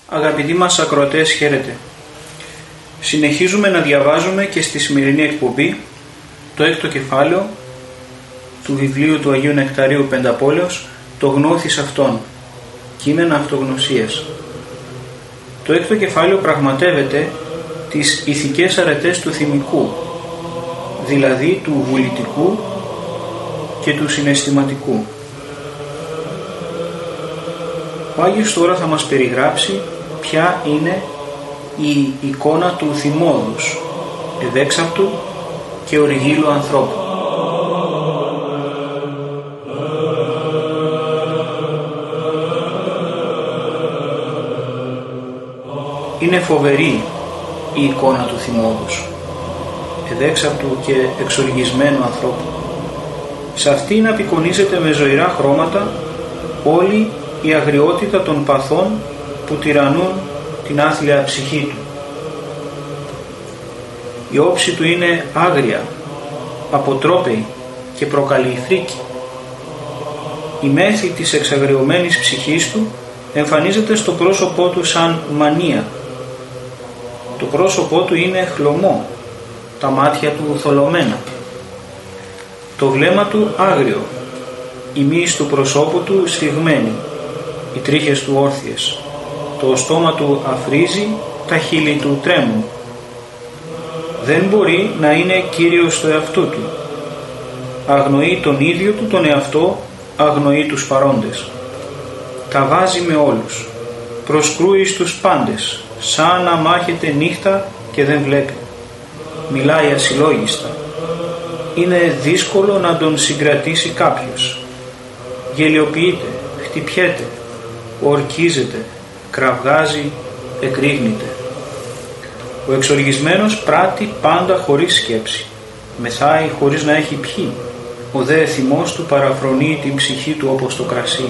Αγαπητοί μας ακροατές, χαίρετε. Συνεχίζουμε να διαβάζουμε και στη σημερινή εκπομπή το 6ο κεφάλαιο του βιβλίου του Αγίου Νεκταρίου Πενταπόλεως, το γνώθις αυτόν, κείμενα αυτογνωσίας. Το 6ο κεφάλαιο πραγματεύεται τις ηθικές αρετές του θυμικού, δηλαδή του βουλητικού και του συναισθηματικού. Ο Άγιος τώρα θα μας περιγράψει ποια είναι η εικόνα του θυμόδους, ευέξαπτου και οργήλου ανθρώπου. Είναι φοβερή η εικόνα του θυμόδους, ευέξαπτου και εξοργισμένου ανθρώπου. Σε αυτήν απεικονίζεται με ζωηρά χρώματα όλη η αγριότητα των παθών που τυραννούν την άθλια ψυχή του. Η όψη του είναι άγρια, αποτρόπαιη και προκαλεί φρίκη. Η μέθη της εξαγριωμένης ψυχής του εμφανίζεται στο πρόσωπό του σαν μανία. Το πρόσωπό του είναι χλωμό, τα μάτια του θολωμένα, το βλέμμα του άγριο, η μύης του προσώπου του σφιγμένη, οι τρίχες του όρθιες, το στόμα του αφρίζει, τα χείλη του τρέμουν. Δεν μπορεί να είναι κύριος του εαυτού του. Αγνοεί τον ίδιο του τον εαυτό, αγνοεί τους παρόντες. Τα βάζει με όλους, προσκρούει στους πάντες, σαν να μάχεται νύχτα και δεν βλέπει. Μιλάει ασυλλόγιστα. Είναι δύσκολο να τον συγκρατήσει κάποιος. Γελιοποιείται, χτυπιέται, ορκίζεται, κραυγάζει, εκρήγνεται. Ο εξοργισμένος πράττει πάντα χωρίς σκέψη. Μεθάει χωρίς να έχει πιει. Ο δε θυμός του παραφρονεί την ψυχή του όπως το κρασί.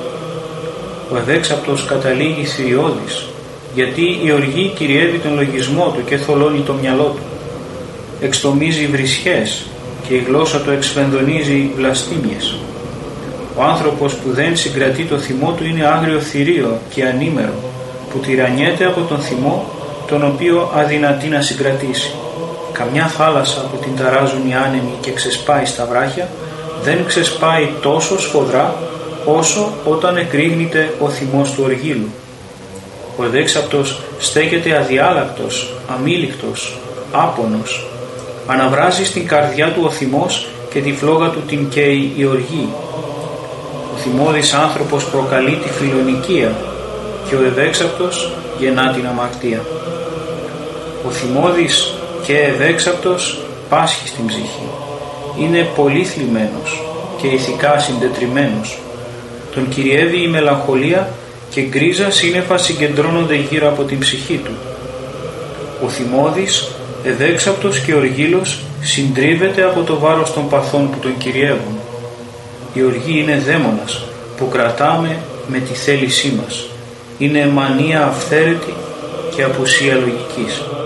Ο ευέξαπτος καταλήγει θηριώδης, γιατί η οργή κυριεύει τον λογισμό του και θολώνει το μυαλό του. Εξτομίζει βρισχές και η γλώσσα του εξφενδονίζει βλαστήμιες. Ο άνθρωπος που δεν συγκρατεί το θυμό του είναι άγριο θηρίο και ανήμερο, που τυραννιέται από τον θυμό, τον οποίο αδυνατεί να συγκρατήσει. Καμιά θάλασσα που την ταράζουν οι άνεμοι και ξεσπάει στα βράχια, δεν ξεσπάει τόσο σφοδρά όσο όταν εκρήγνεται ο θυμός του οργήλου. Ο ευέξαπτος στέκεται αδιάλακτος, αμήλικτος, άπονος. Αναβράζει στην καρδιά του ο θυμός και τη φλόγα του την καίει η οργή. Ο θυμώδης άνθρωπος προκαλεί τη φιλονικία και ο ευέξαπτος γεννά την αμαρτία. Ο θυμώδης και ευέξαπτος πάσχει στην ψυχή. Είναι πολύ θλιμμένος και ηθικά συντετριμμένος. Τον κυριεύει η μελαγχολία και γκρίζα σύννεφα συγκεντρώνονται γύρω από την ψυχή του. Ο θυμώδης, ευέξαπτος και οργήλος συντρίβεται από το βάρος των παθών που τον κυριεύουν. Η οργή είναι δαίμονας που κρατάμε με τη θέλησή μας. Είναι μανία αυθαίρετη και απουσία λογικής.